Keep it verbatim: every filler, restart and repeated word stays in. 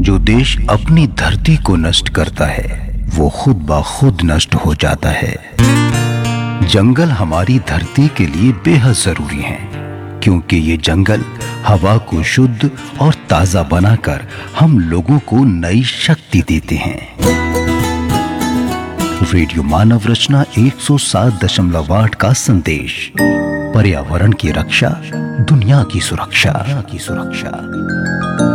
जो देश अपनी धरती को नष्ट करता है वो खुद ब खुद नष्ट हो जाता है। जंगल हमारी धरती के लिए बेहद जरूरी हैं, क्योंकि ये जंगल हवा को शुद्ध और ताजा बनाकर हम लोगों को नई शक्ति देते हैं। रेडियो मानव रचना एक सौ सात दशमलव आठ का संदेश, पर्यावरण की रक्षा, दुनिया की सुरक्षा की सुरक्षा।